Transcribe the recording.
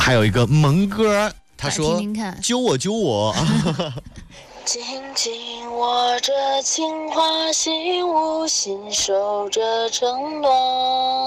还有一个萌歌，他说听听看揪我揪我。 紧紧握着情话，心无心守着承诺。